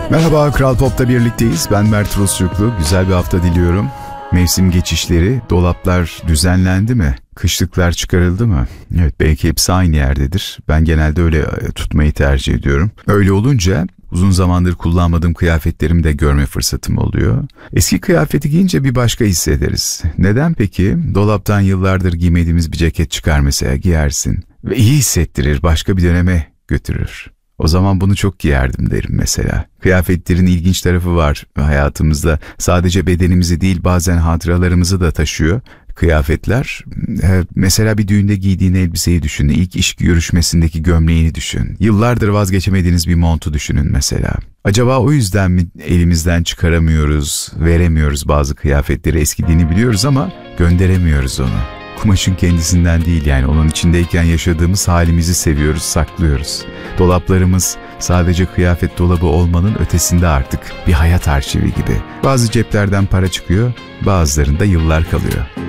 Merhaba, Kral Pop'ta birlikteyiz. Ben Mert Rusçuklu. Güzel bir hafta diliyorum. Mevsim geçişleri, dolaplar düzenlendi mi? Kışlıklar çıkarıldı mı? Evet, belki hepsi aynı yerdedir. Ben genelde öyle tutmayı tercih ediyorum. Öyle olunca uzun zamandır kullanmadığım kıyafetlerimi de görme fırsatım oluyor. Eski kıyafeti giyince bir başka hissederiz. Neden peki? Dolaptan yıllardır giymediğimiz bir ceket çıkar mesela, giyersin. Ve iyi hissettirir, başka bir döneme götürür. O zaman bunu çok giyerdim derim mesela. Kıyafetlerin ilginç tarafı var hayatımızda. Sadece bedenimizi değil, bazen hatıralarımızı da taşıyor. Kıyafetler, mesela bir düğünde giydiğin elbiseyi düşün. İlk iş görüşmesindeki gömleğini düşün. Yıllardır vazgeçemediğiniz bir montu düşünün mesela. Acaba o yüzden mi elimizden çıkaramıyoruz, veremiyoruz bazı kıyafetleri? Eskidiğini biliyoruz ama gönderemiyoruz onu. Kumaşın kendisinden değil, yani onun içindeyken yaşadığımız halimizi seviyoruz, saklıyoruz. Dolaplarımız sadece kıyafet dolabı olmanın ötesinde artık bir hayat arşivi gibi. Bazı ceplerden para çıkıyor, bazılarında yıllar kalıyor.